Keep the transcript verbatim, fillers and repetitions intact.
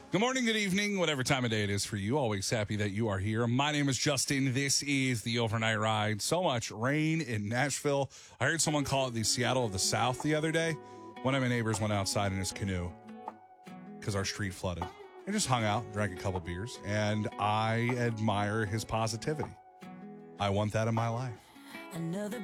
Good morning, good evening, whatever time of day it is for you. Always happy that you are here. My name is Justin. This is the Overnight Ride. So much rain in Nashville. I heard someone call it the Seattle of the South the other day. One of my neighbors went outside in his canoe because our street flooded. He just hung out, drank a couple beers, and I admire his positivity. I want that in my life. Another